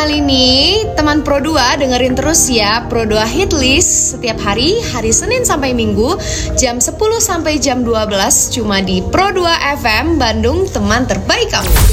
Malini, teman Pro 2 dengerin terus ya Pro 2 Hit List setiap hari Senin sampai Minggu, jam 10 sampai jam 12 cuma di Pro 2 FM Bandung, teman terbaik kamu.